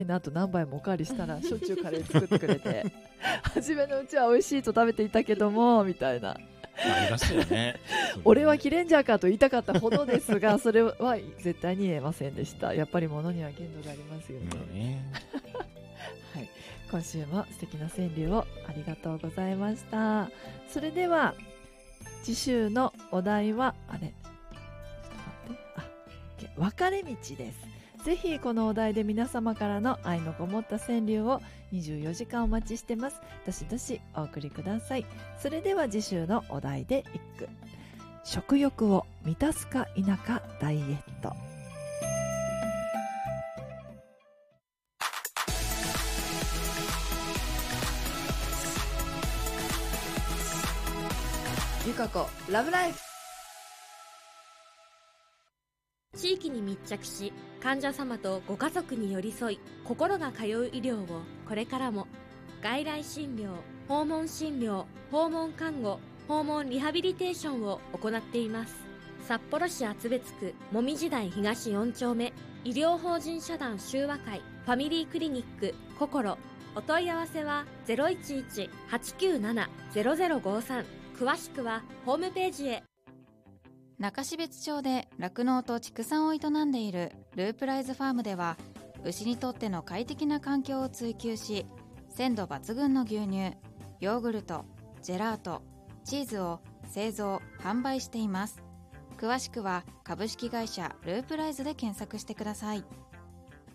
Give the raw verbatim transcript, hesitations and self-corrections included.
あと何杯もおかわりしたらしょっちゅうカレー作ってくれて初めのうちは美味しいと食べていたけどもみたいな、 ありますよね俺はキレンジャーかと言いたかったほどですがそれは絶対に言えませんでした。やっぱり物には限度がありますよね、 うんねはい、今週も素敵な川柳をありがとうございました。それでは次週のお題はあれちょっと待ってあ分かれ道です。ぜひこのお題で皆様からの愛のこもった川柳をにじゅうよじかんお待ちしてます。どしどしお送りください。それでは次週のお題で一句。食欲を満たすか否かダイエット。ゆかこラブライフ。 地域に密着し、患者様とご家族に寄り添い、心が通う医療をこれからも。外来診療、訪問診療、訪問看護、訪問リハビリテーションを行っています。札幌市厚別区もみじ台東よん丁目、医療法人社団修和会ファミリークリニックこころ。お問い合わせは ゼロイチイチ はちきゅうなな ゼロゼロごさん。詳しくはホームページへ。 中標津町で酪農と畜産を営んでいるループライズファームでは、牛にとっての快適な環境を追求し、鮮度抜群の牛乳、ヨーグルト、ジェラート、チーズを製造・販売しています。詳しくは株式会社ループライズで検索してください。